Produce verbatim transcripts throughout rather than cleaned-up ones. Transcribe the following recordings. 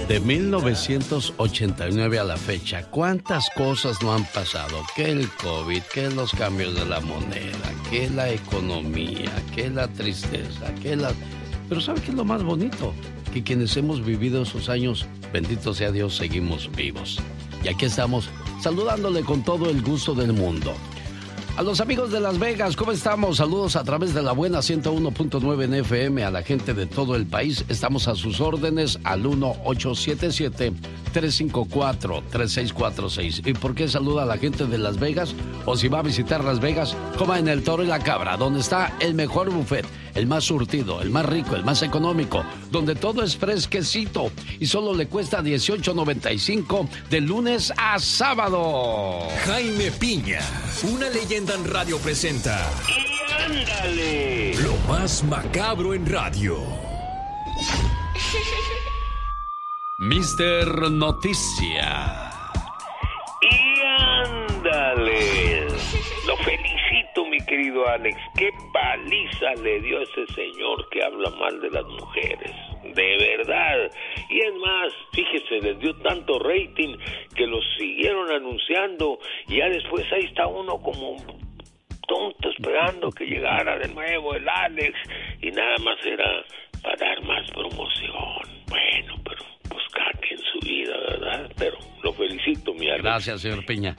De mil novecientos ochenta y nueve a la fecha, ¿cuántas cosas no han pasado? Que el COVID, que los cambios de la moneda, que la economía, que la tristeza, que la... Pero ¿sabe qué es lo más bonito? Que quienes hemos vivido esos años, bendito sea Dios, seguimos vivos. Y aquí estamos, saludándole con todo el gusto del mundo. A los amigos de Las Vegas, ¿cómo estamos? Saludos a través de la buena ciento uno punto nueve en F M a la gente de todo el país. Estamos a sus órdenes al uno ocho siete siete, tres cinco cuatro, tres seis cuatro seis. ¿Y por qué saluda a la gente de Las Vegas? O si va a visitar Las Vegas, coma en el Toro y la Cabra, donde está el mejor buffet, el más surtido, el más rico, el más económico, donde todo es fresquecito y solo le cuesta dieciocho noventa y cinco de lunes a sábado. Jaime Piña, una leyenda en radio presenta. ¡Y ándale! Lo más macabro en radio. mister Noticia. ¡Y ándale! Lo felicito, mi querido Alex. ¡Qué paliza le dio a ese señor que habla mal de las mujeres! De verdad. Y es más, fíjese, les dio tanto rating que los siguieron anunciando y ya después ahí está uno como tonto esperando que llegara de nuevo el Alex y nada más era para dar más promoción. Bueno, pero pues cada quien su vida, ¿verdad? Pero lo felicito, mi Alex. Gracias, señor Piña.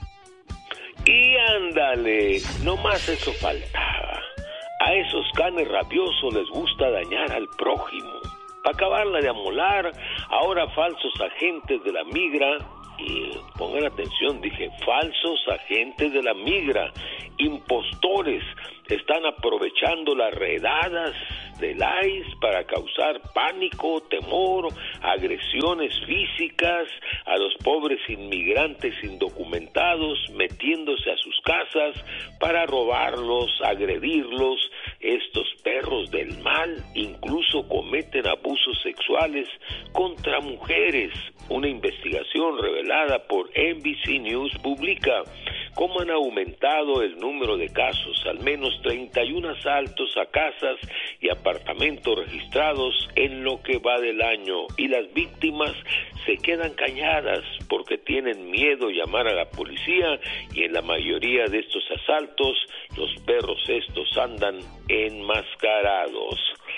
Y ándale, no más eso faltaba. A esos canes rabiosos les gusta dañar al prójimo. Para acabarla de amolar, ahora falsos agentes de la migra, y pongan atención, dije, falsos agentes de la migra, impostores, están aprovechando las redadas del I C E para causar pánico, temor, agresiones físicas a los pobres inmigrantes indocumentados, metiéndose a sus casas para robarlos, agredirlos. Estos perros del mal incluso cometen abusos sexuales contra mujeres. Una investigación revelada por N B C News publica cómo han aumentado el número de casos, al menos treinta y uno asaltos a casas y apartamentos registrados en lo que va del año, y las víctimas se quedan calladas porque tienen miedo de llamar a la policía, y en la mayoría de estos asaltos los perros estos andan enmascarados.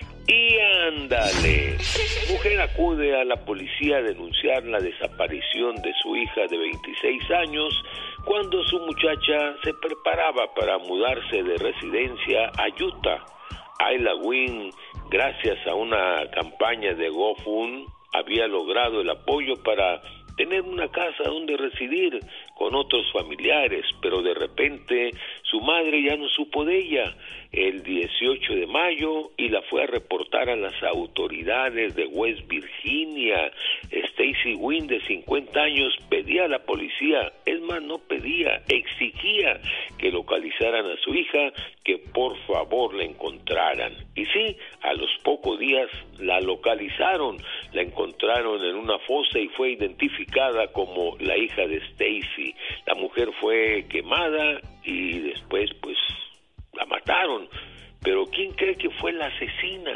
Y ándale, mujer acude a la policía a denunciar la desaparición de su hija de veintiséis años cuando su muchacha se preparaba para mudarse de residencia a Utah. Ayla Wynn, gracias a una campaña de GoFund, había logrado el apoyo para tener una casa donde residir con otros familiares, pero de repente su madre ya no supo de ella el dieciocho de mayo y la fue a reportar a las autoridades de West Virginia. Stacy Wynn, de cincuenta años, pedía a la policía, es más, no pedía, exigía que localizaran a su hija, que por favor la encontraran. Y sí, a los pocos días la localizaron, la encontraron en una fosa y fue identificada como la hija de Stacy. La mujer fue quemada y después pues la mataron. Pero ¿quién cree que fue la asesina?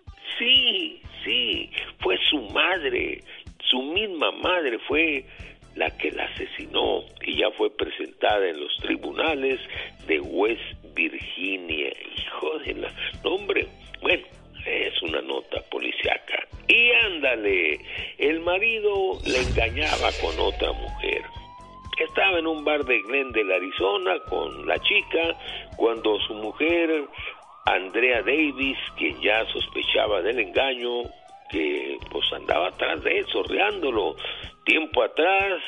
Sí, sí, fue su madre, su misma madre fue la que la asesinó y ya fue presentada en los tribunales de West Virginia. Hijo de la... No, hombre, bueno, es una nota policíaca. Y ándale, el marido le engañaba con otra mujer. Estaba en un bar de Glendale, Arizona, con la chica, cuando su mujer, Andrea Davis, quien ya sospechaba del engaño, que pues andaba atrás de él, sorreándolo. Tiempo atrás,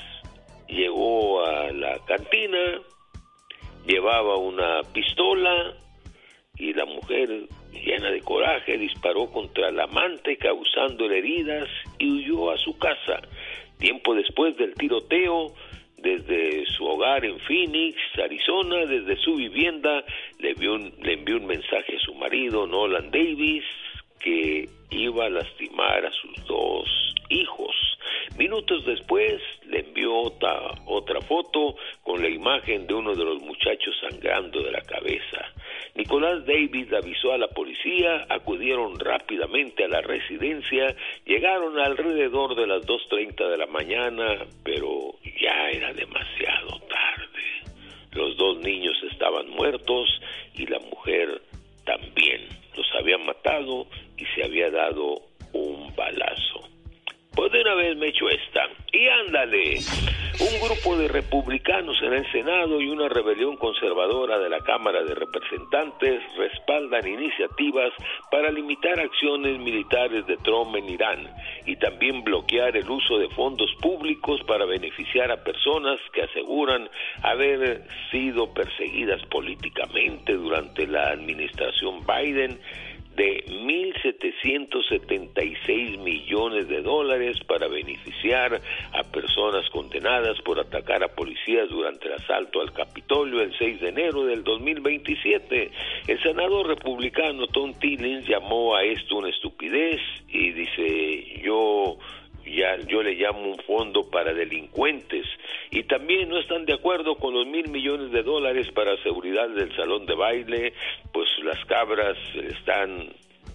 llegó a la cantina, llevaba una pistola, y la mujer, llena de coraje, disparó contra el amante, causándole heridas, y huyó a su casa. Tiempo después del tiroteo, desde su hogar en Phoenix, Arizona, desde su vivienda, le envió un, le envió un mensaje a su marido, Nolan Davis, que iba a lastimar a sus dos hijos. Minutos después le envió otra, otra foto con la imagen de uno de los muchachos sangrando de la cabeza. Nicolás David avisó a la policía, acudieron rápidamente a la residencia, llegaron alrededor de las dos treinta de la mañana, pero ya era demasiado tarde. Los dos niños estaban muertos y la mujer también. Los había matado y se había dado un balazo. Pues de una vez me echo esta. Y ándale, un grupo de republicanos en el Senado y una rebelión conservadora de la Cámara de Representantes respaldan iniciativas para limitar acciones militares de Trump en Irán y también bloquear el uso de fondos públicos para beneficiar a personas que aseguran haber sido perseguidas políticamente durante la administración Biden, de mil setecientos setenta y seis millones de dólares para beneficiar a personas condenadas por atacar a policías durante el asalto al Capitolio el seis de enero del dos mil veintisiete. El senador republicano Tom Tillis llamó a esto una estupidez y dice, yo... Ya, yo le llamo un fondo para delincuentes, y también no están de acuerdo con los mil millones de dólares para seguridad del salón de baile, pues las cabras están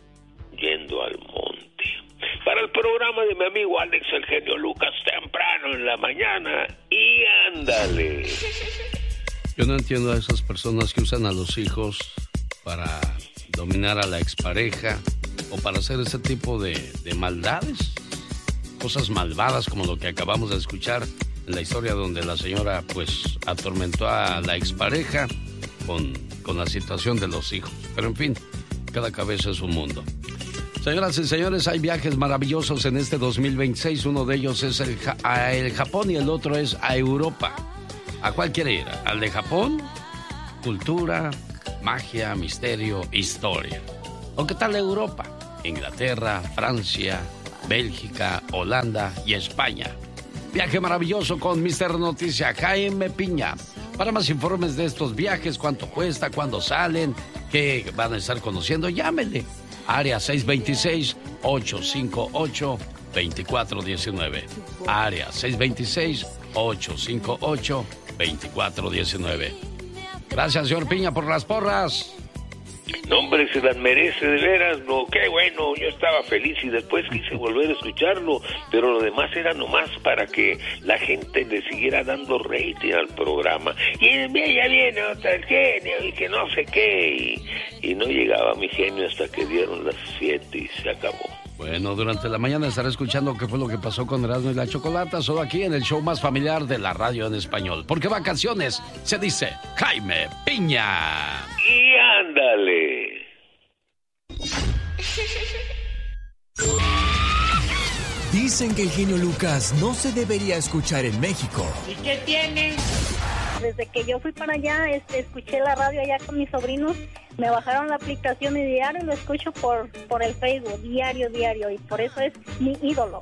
yendo al monte. Para el programa de mi amigo Alex el genio Lucas, temprano en la mañana, y ándale. Yo no entiendo a esas personas que usan a los hijos para dominar a la expareja o para hacer ese tipo de, de maldades. Cosas malvadas como lo que acabamos de escuchar en la historia donde la señora pues atormentó a la expareja con, con la situación de los hijos. Pero en fin, cada cabeza es un mundo. Señoras y señores, hay viajes maravillosos en este dos mil veintiséis. Uno de ellos es el, a el Japón y el otro es a Europa. ¿A cuál quiere ir? ¿Al de Japón? Cultura, magia, misterio, historia. ¿O qué tal Europa? Inglaterra, Francia, Bélgica, Holanda y España. Viaje maravilloso con mister Noticia, Jaime Piña. Para más informes de estos viajes, cuánto cuesta, cuándo salen, qué van a estar conociendo, llámenle. Área seis dos seis, ocho cinco ocho, dos cuatro uno nueve. Área seis dos seis, ocho cinco ocho, dos cuatro uno nueve. Gracias, señor Piña, por las porras. No, hombre, se las merece de veras, no, qué bueno, yo estaba feliz y después quise volver a escucharlo, pero lo demás era nomás para que la gente le siguiera dando rating al programa. Y ya viene otra el genio y que no sé qué, y, y no llegaba mi genio hasta que dieron las siete y se acabó. Bueno, durante la mañana estaré escuchando qué fue lo que pasó con Erasmo y la Chocolata, solo aquí en el show más familiar de la radio en español. Porque vacaciones se dice Jaime Piña. Y ándale. Dicen que el genio Lucas no se debería escuchar en México. ¿Y qué tiene? Desde que yo fui para allá, este, escuché la radio allá con mis sobrinos, me bajaron la aplicación y diario lo escucho por, por el Facebook, diario, diario, y por eso es mi ídolo.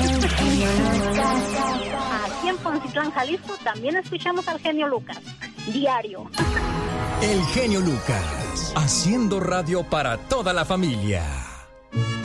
Aquí en Poncitlán, Jalisco, también escuchamos al genio Lucas, diario. El genio Lucas, haciendo radio para toda la familia.